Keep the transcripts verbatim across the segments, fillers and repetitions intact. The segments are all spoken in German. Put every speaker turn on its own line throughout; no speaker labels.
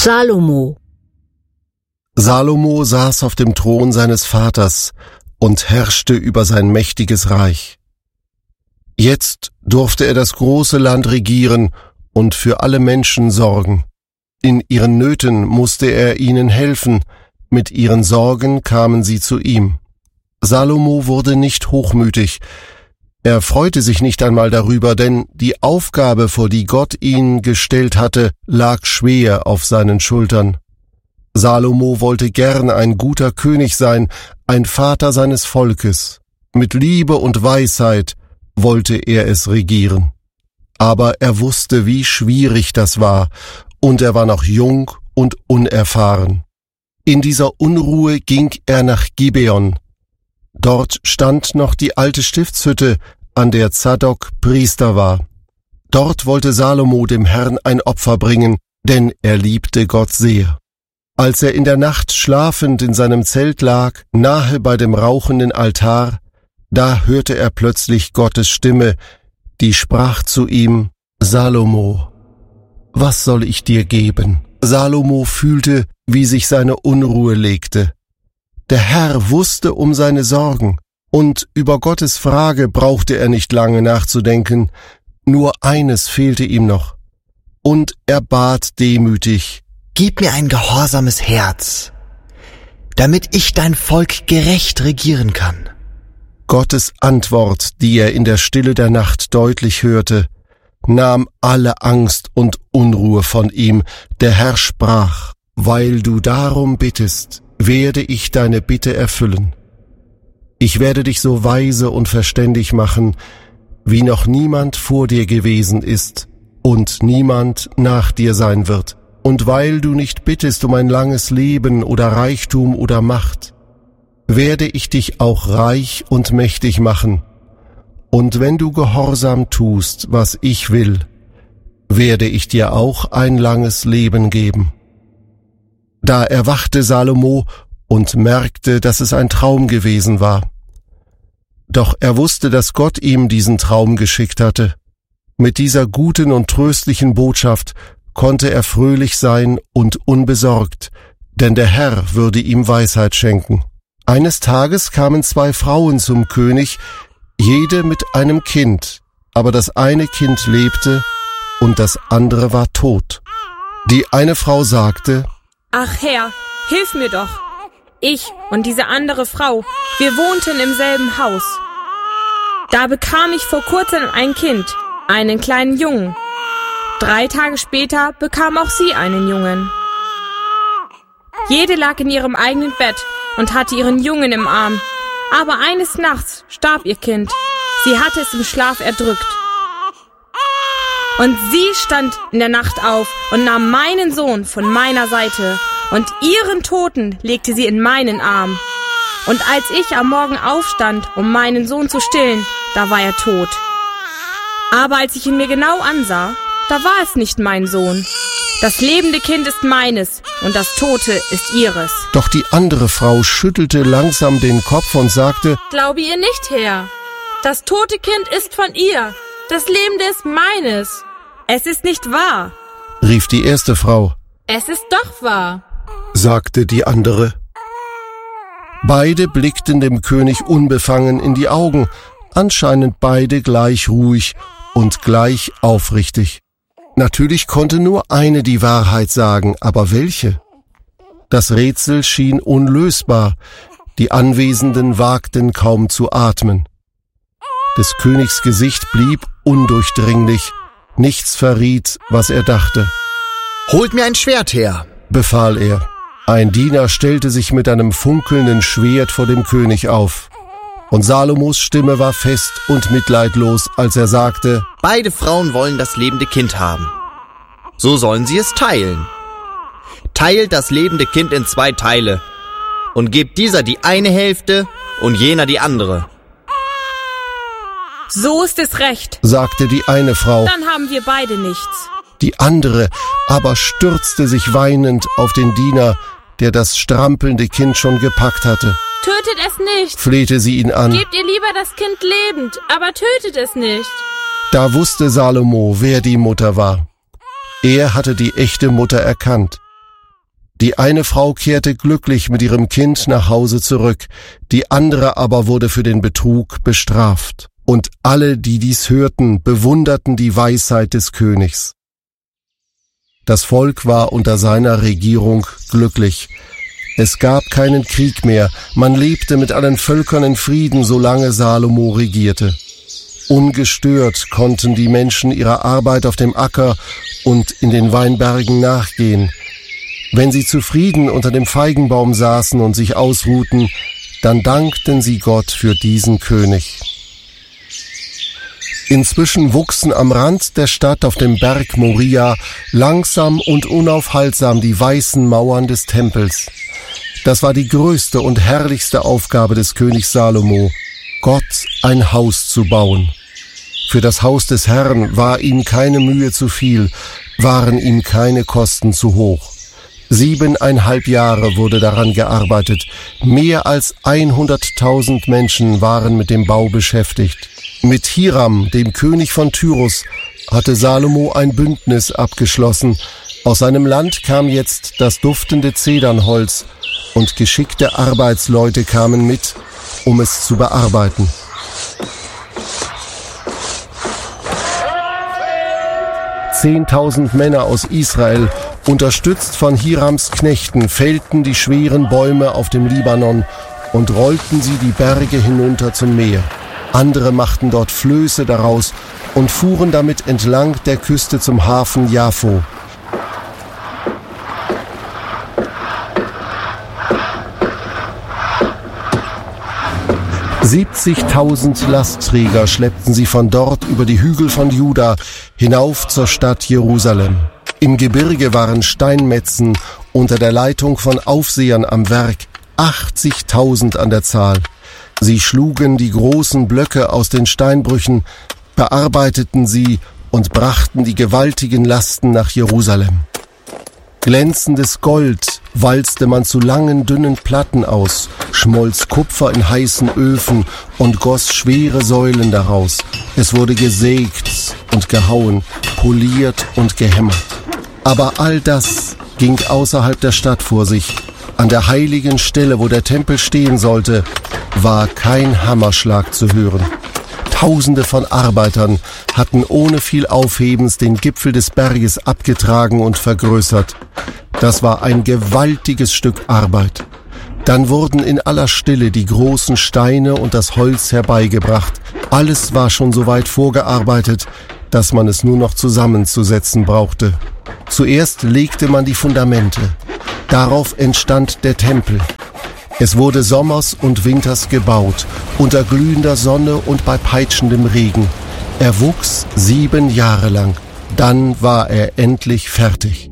Salomo.
Salomo saß auf dem Thron seines Vaters und herrschte über sein mächtiges Reich. Jetzt durfte er das große Land regieren und für alle Menschen sorgen. In ihren Nöten musste er ihnen helfen, mit ihren Sorgen kamen sie zu ihm. Salomo wurde nicht hochmütig. Er freute sich nicht einmal darüber, denn die Aufgabe, vor die Gott ihn gestellt hatte, lag schwer auf seinen Schultern. Salomo wollte gern ein guter König sein, ein Vater seines Volkes. Mit Liebe und Weisheit wollte er es regieren. Aber er wusste, wie schwierig das war, und er war noch jung und unerfahren. In dieser Unruhe ging er nach Gibeon. Dort stand noch die alte Stiftshütte, an der Zadok Priester war. Dort wollte Salomo dem Herrn ein Opfer bringen, denn er liebte Gott sehr. Als er in der Nacht schlafend in seinem Zelt lag, nahe bei dem rauchenden Altar, da hörte er plötzlich Gottes Stimme, die sprach zu ihm: Salomo, was soll ich dir geben? Salomo fühlte, wie sich seine Unruhe legte. Der Herr wusste um seine Sorgen, und über Gottes Frage brauchte er nicht lange nachzudenken, nur eines fehlte ihm noch. Und er bat demütig:
Gib mir ein gehorsames Herz, damit ich dein Volk gerecht regieren kann.
Gottes Antwort, die er in der Stille der Nacht deutlich hörte, nahm alle Angst und Unruhe von ihm. Der Herr sprach: Weil du darum bittest, werde ich deine Bitte erfüllen. Ich werde dich so weise und verständig machen, wie noch niemand vor dir gewesen ist und niemand nach dir sein wird. Und weil du nicht bittest um ein langes Leben oder Reichtum oder Macht, werde ich dich auch reich und mächtig machen. Und wenn du gehorsam tust, was ich will, werde ich dir auch ein langes Leben geben. Da erwachte Salomo und merkte, dass es ein Traum gewesen war. Doch er wusste, dass Gott ihm diesen Traum geschickt hatte. Mit dieser guten und tröstlichen Botschaft konnte er fröhlich sein und unbesorgt, denn der Herr würde ihm Weisheit schenken. Eines Tages kamen zwei Frauen zum König, jede mit einem Kind, aber das eine Kind lebte und das andere war tot. Die eine Frau sagte:
Ach Herr, hilf mir doch. Ich und diese andere Frau, wir wohnten im selben Haus. Da bekam ich vor kurzem ein Kind, einen kleinen Jungen. Drei Tage später bekam auch sie einen Jungen. Jede lag in ihrem eigenen Bett und hatte ihren Jungen im Arm. Aber eines Nachts starb ihr Kind. Sie hatte es im Schlaf erdrückt. Und sie stand in der Nacht auf und nahm meinen Sohn von meiner Seite, und ihren Toten legte sie in meinen Arm. Und als ich am Morgen aufstand, um meinen Sohn zu stillen, da war er tot. Aber als ich ihn mir genau ansah, da war es nicht mein Sohn. Das lebende Kind ist meines und das Tote ist ihres.
Doch die andere Frau schüttelte langsam den Kopf und sagte:
Glaube ihr nicht, Herr. Das tote Kind ist von ihr. Das lebende ist meines. Es ist nicht wahr,
rief die erste Frau.
Es ist doch wahr,
sagte die andere. Beide blickten dem König unbefangen in die Augen, anscheinend beide gleich ruhig und gleich aufrichtig. Natürlich konnte nur eine die Wahrheit sagen, aber welche? Das Rätsel schien unlösbar. Die Anwesenden wagten kaum zu atmen. Des Königs Gesicht blieb undurchdringlich. Nichts verriet, was er dachte.
Holt mir ein Schwert her,
befahl er. Ein Diener stellte sich mit einem funkelnden Schwert vor dem König auf. Und Salomos Stimme war fest und mitleidlos, als er sagte:
Beide Frauen wollen das lebende Kind haben. So sollen sie es teilen. Teilt das lebende Kind in zwei Teile und gebt dieser die eine Hälfte und jener die andere.
So ist es recht,
sagte die eine Frau.
Dann haben wir beide nichts.
Die andere aber stürzte sich weinend auf den Diener, der das strampelnde Kind schon gepackt hatte.
Tötet es nicht,
flehte sie ihn an.
Gebt ihr lieber das Kind lebend, aber tötet es nicht.
Da wusste Salomo, wer die Mutter war. Er hatte die echte Mutter erkannt. Die eine Frau kehrte glücklich mit ihrem Kind nach Hause zurück, die andere aber wurde für den Betrug bestraft. Und alle, die dies hörten, bewunderten die Weisheit des Königs. Das Volk war unter seiner Regierung glücklich. Es gab keinen Krieg mehr, man lebte mit allen Völkern in Frieden, solange Salomo regierte. Ungestört konnten die Menschen ihrer Arbeit auf dem Acker und in den Weinbergen nachgehen. Wenn sie zufrieden unter dem Feigenbaum saßen und sich ausruhten, dann dankten sie Gott für diesen König. Inzwischen wuchsen am Rand der Stadt auf dem Berg Moria langsam und unaufhaltsam die weißen Mauern des Tempels. Das war die größte und herrlichste Aufgabe des Königs Salomo, Gott ein Haus zu bauen. Für das Haus des Herrn war ihm keine Mühe zu viel, waren ihm keine Kosten zu hoch. Siebeneinhalb Jahre wurde daran gearbeitet. Mehr als hunderttausend Menschen waren mit dem Bau beschäftigt. Mit Hiram, dem König von Tyrus, hatte Salomo ein Bündnis abgeschlossen. Aus seinem Land kam jetzt das duftende Zedernholz und geschickte Arbeitsleute kamen mit, um es zu bearbeiten. Zehntausend Männer aus Israel, unterstützt von Hirams Knechten, fällten die schweren Bäume auf dem Libanon und rollten sie die Berge hinunter zum Meer. Andere machten dort Flöße daraus und fuhren damit entlang der Küste zum Hafen Jaffo. siebzigtausend Lastträger schleppten sie von dort über die Hügel von Juda hinauf zur Stadt Jerusalem. Im Gebirge waren Steinmetzen unter der Leitung von Aufsehern am Werk, achtzigtausend an der Zahl. Sie schlugen die großen Blöcke aus den Steinbrüchen, bearbeiteten sie und brachten die gewaltigen Lasten nach Jerusalem. Glänzendes Gold walzte man zu langen, dünnen Platten aus, schmolz Kupfer in heißen Öfen und goss schwere Säulen daraus. Es wurde gesägt und gehauen, poliert und gehämmert. Aber all das ging außerhalb der Stadt vor sich. An der heiligen Stelle, wo der Tempel stehen sollte, war kein Hammerschlag zu hören. Tausende von Arbeitern hatten ohne viel Aufhebens den Gipfel des Berges abgetragen und vergrößert. Das war ein gewaltiges Stück Arbeit. Dann wurden in aller Stille die großen Steine und das Holz herbeigebracht. Alles war schon so weit vorgearbeitet, dass man es nur noch zusammenzusetzen brauchte. Zuerst legte man die Fundamente. Darauf entstand der Tempel. Es wurde sommers und winters gebaut, unter glühender Sonne und bei peitschendem Regen. Er wuchs sieben Jahre lang. Dann war er endlich fertig.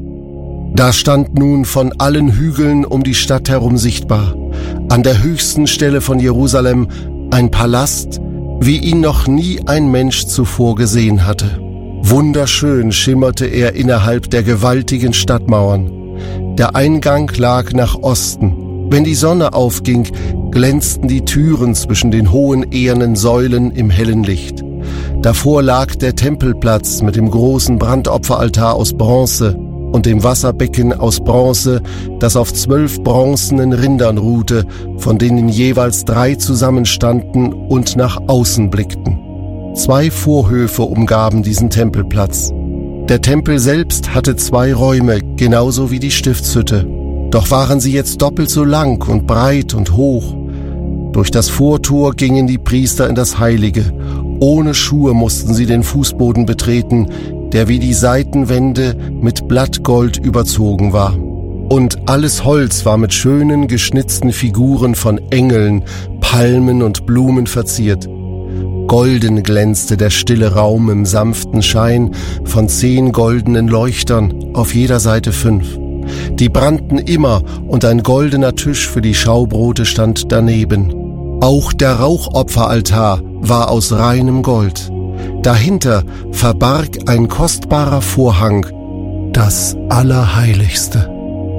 Da stand nun von allen Hügeln um die Stadt herum sichtbar, an der höchsten Stelle von Jerusalem, ein Palast, wie ihn noch nie ein Mensch zuvor gesehen hatte. Wunderschön schimmerte er innerhalb der gewaltigen Stadtmauern. Der Eingang lag nach Osten. Wenn die Sonne aufging, glänzten die Türen zwischen den hohen ehernen Säulen im hellen Licht. Davor lag der Tempelplatz mit dem großen Brandopferaltar aus Bronze und dem Wasserbecken aus Bronze, das auf zwölf bronzenen Rindern ruhte, von denen jeweils drei zusammenstanden und nach außen blickten. Zwei Vorhöfe umgaben diesen Tempelplatz. Der Tempel selbst hatte zwei Räume, genauso wie die Stiftshütte. Doch waren sie jetzt doppelt so lang und breit und hoch. Durch das Vortor gingen die Priester in das Heilige. Ohne Schuhe mussten sie den Fußboden betreten, der wie die Seitenwände mit Blattgold überzogen war. Und alles Holz war mit schönen, geschnitzten Figuren von Engeln, Palmen und Blumen verziert. Golden glänzte der stille Raum im sanften Schein von zehn goldenen Leuchtern, auf jeder Seite fünf. Die brannten immer und ein goldener Tisch für die Schaubrote stand daneben. Auch der Rauchopferaltar war aus reinem Gold. Dahinter verbarg ein kostbarer Vorhang, das Allerheiligste.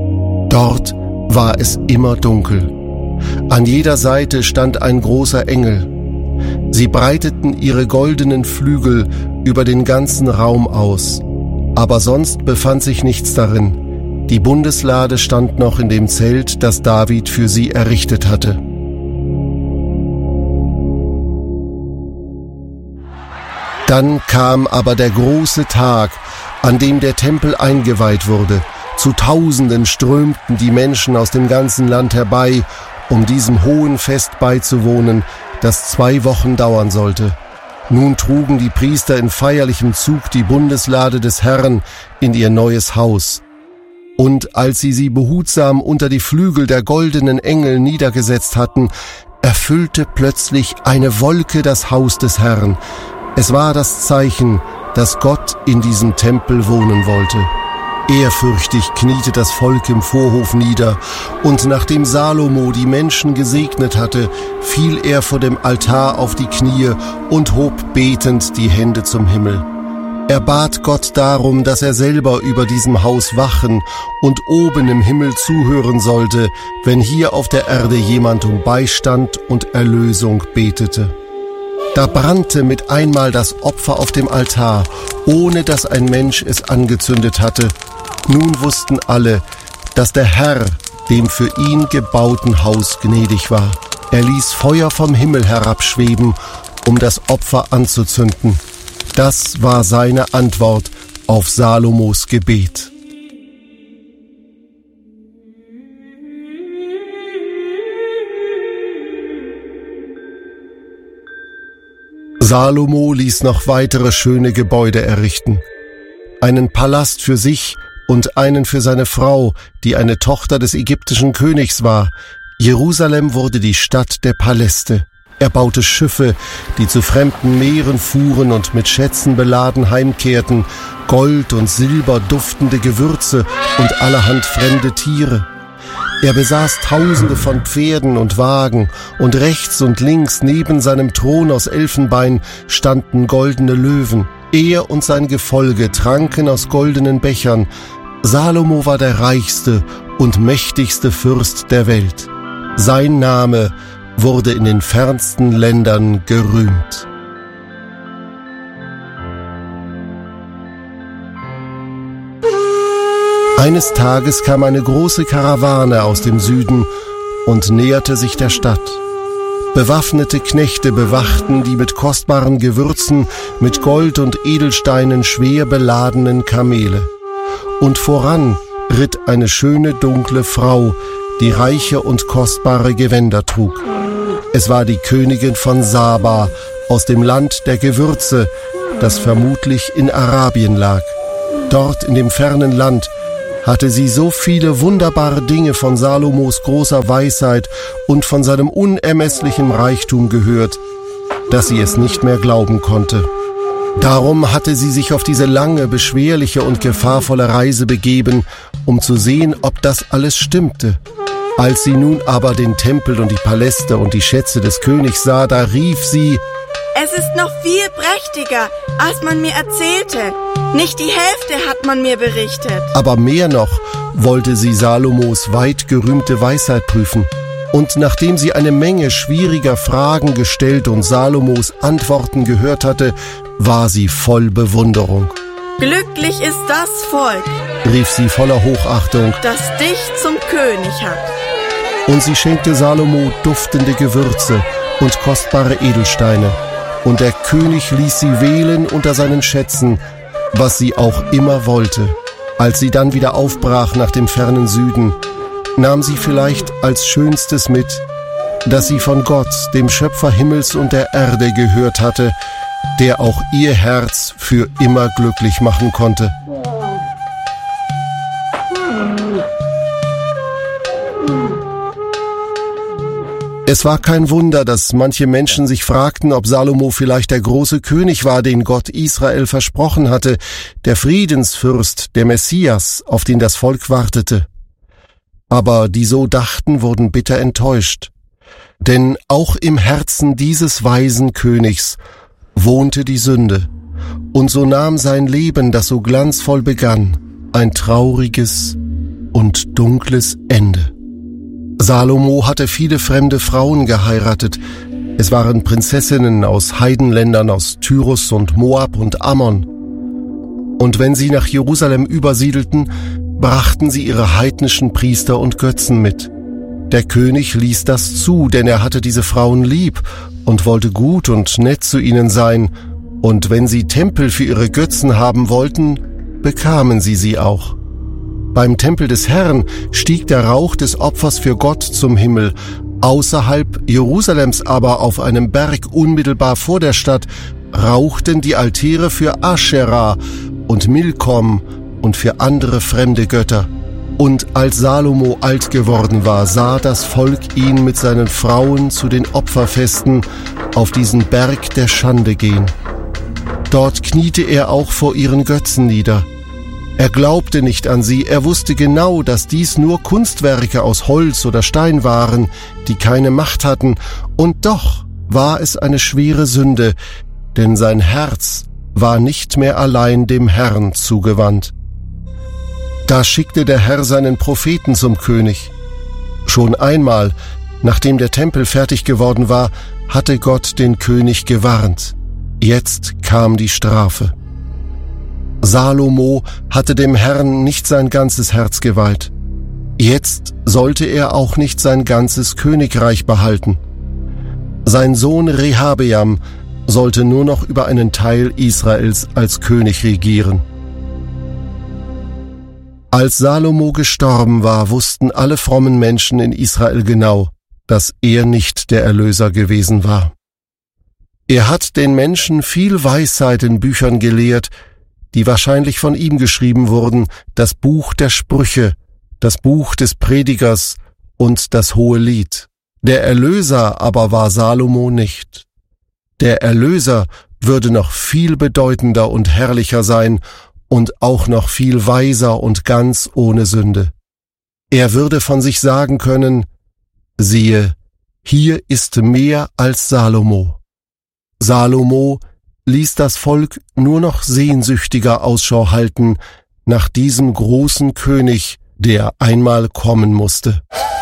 Dort war es immer dunkel. An jeder Seite stand ein großer Engel. Sie breiteten ihre goldenen Flügel über den ganzen Raum aus. Aber sonst befand sich nichts darin. Die Bundeslade stand noch in dem Zelt, das David für sie errichtet hatte. Dann kam aber der große Tag, an dem der Tempel eingeweiht wurde. Zu Tausenden strömten die Menschen aus dem ganzen Land herbei, um diesem hohen Fest beizuwohnen, das zwei Wochen dauern sollte. Nun trugen die Priester in feierlichem Zug die Bundeslade des Herrn in ihr neues Haus. Und als sie sie behutsam unter die Flügel der goldenen Engel niedergesetzt hatten, erfüllte plötzlich eine Wolke das Haus des Herrn. Es war das Zeichen, dass Gott in diesem Tempel wohnen wollte. Ehrfürchtig kniete das Volk im Vorhof nieder, und nachdem Salomo die Menschen gesegnet hatte, fiel er vor dem Altar auf die Knie und hob betend die Hände zum Himmel. Er bat Gott darum, dass er selber über diesem Haus wachen und oben im Himmel zuhören sollte, wenn hier auf der Erde jemand um Beistand und Erlösung betete. Da brannte mit einmal das Opfer auf dem Altar, ohne dass ein Mensch es angezündet hatte. Nun wussten alle, dass der Herr dem für ihn gebauten Haus gnädig war. Er ließ Feuer vom Himmel herabschweben, um das Opfer anzuzünden. Das war seine Antwort auf Salomos Gebet. Salomo ließ noch weitere schöne Gebäude errichten. Einen Palast für sich und einen für seine Frau, die eine Tochter des ägyptischen Königs war. Jerusalem wurde die Stadt der Paläste. Er baute Schiffe, die zu fremden Meeren fuhren und mit Schätzen beladen heimkehrten, Gold und Silber duftende Gewürze und allerhand fremde Tiere. Er besaß Tausende von Pferden und Wagen, und rechts und links neben seinem Thron aus Elfenbein standen goldene Löwen. Er und sein Gefolge tranken aus goldenen Bechern. Salomo war der reichste und mächtigste Fürst der Welt. Sein Name wurde in den fernsten Ländern gerühmt. Eines Tages kam eine große Karawane aus dem Süden und näherte sich der Stadt. Bewaffnete Knechte bewachten die mit kostbaren Gewürzen, mit Gold und Edelsteinen schwer beladenen Kamele. Und voran ritt eine schöne dunkle Frau, die reiche und kostbare Gewänder trug. Es war die Königin von Saba aus dem Land der Gewürze, das vermutlich in Arabien lag. Dort in dem fernen Land hatte sie so viele wunderbare Dinge von Salomos großer Weisheit und von seinem unermesslichen Reichtum gehört, dass sie es nicht mehr glauben konnte. Darum hatte sie sich auf diese lange, beschwerliche und gefahrvolle Reise begeben, um zu sehen, ob das alles stimmte. Als sie nun aber den Tempel und die Paläste und die Schätze des Königs sah, da rief sie:
Es ist noch viel prächtiger, als man mir erzählte. Nicht die Hälfte hat man mir berichtet.
Aber mehr noch wollte sie Salomos weit gerühmte Weisheit prüfen. Und nachdem sie eine Menge schwieriger Fragen gestellt und Salomos Antworten gehört hatte, war sie voll Bewunderung.
Glücklich ist das Volk,
rief sie voller Hochachtung,
das dich zum König hat.
Und sie schenkte Salomo duftende Gewürze und kostbare Edelsteine. Und der König ließ sie wählen unter seinen Schätzen, was sie auch immer wollte. Als sie dann wieder aufbrach nach dem fernen Süden, nahm sie vielleicht als Schönstes mit, dass sie von Gott, dem Schöpfer Himmels und der Erde, gehört hatte, der auch ihr Herz für immer glücklich machen konnte. Es war kein Wunder, dass manche Menschen sich fragten, ob Salomo vielleicht der große König war, den Gott Israel versprochen hatte, der Friedensfürst, der Messias, auf den das Volk wartete. Aber die so dachten, wurden bitter enttäuscht. Denn auch im Herzen dieses weisen Königs wohnte die Sünde, und so nahm sein Leben, das so glanzvoll begann, ein trauriges und dunkles Ende. Salomo hatte viele fremde Frauen geheiratet. Es waren Prinzessinnen aus Heidenländern, aus Tyrus und Moab und Ammon. Und wenn sie nach Jerusalem übersiedelten, brachten sie ihre heidnischen Priester und Götzen mit. Der König ließ das zu, denn er hatte diese Frauen lieb und wollte gut und nett zu ihnen sein, und wenn sie Tempel für ihre Götzen haben wollten, bekamen sie sie auch. Beim Tempel des Herrn stieg der Rauch des Opfers für Gott zum Himmel. Außerhalb Jerusalems aber auf einem Berg unmittelbar vor der Stadt rauchten die Altäre für Aschera und Milkom und für andere fremde Götter. Und als Salomo alt geworden war, sah das Volk ihn mit seinen Frauen zu den Opferfesten auf diesen Berg der Schande gehen. Dort kniete er auch vor ihren Götzen nieder. Er glaubte nicht an sie, er wusste genau, dass dies nur Kunstwerke aus Holz oder Stein waren, die keine Macht hatten, und doch war es eine schwere Sünde, denn sein Herz war nicht mehr allein dem Herrn zugewandt. Da schickte der Herr seinen Propheten zum König. Schon einmal, nachdem der Tempel fertig geworden war, hatte Gott den König gewarnt. Jetzt kam die Strafe. Salomo hatte dem Herrn nicht sein ganzes Herz geweiht. Jetzt sollte er auch nicht sein ganzes Königreich behalten. Sein Sohn Rehabeam sollte nur noch über einen Teil Israels als König regieren. Als Salomo gestorben war, wussten alle frommen Menschen in Israel genau, dass er nicht der Erlöser gewesen war. Er hat den Menschen viel Weisheit in Büchern gelehrt, die wahrscheinlich von ihm geschrieben wurden, das Buch der Sprüche, das Buch des Predigers und das Hohelied. Der Erlöser aber war Salomo nicht. Der Erlöser würde noch viel bedeutender und herrlicher sein und auch noch viel weiser und ganz ohne Sünde. Er würde von sich sagen können, siehe, hier ist mehr als Salomo. Salomo ließ das Volk nur noch sehnsüchtiger Ausschau halten nach diesem großen König, der einmal kommen musste.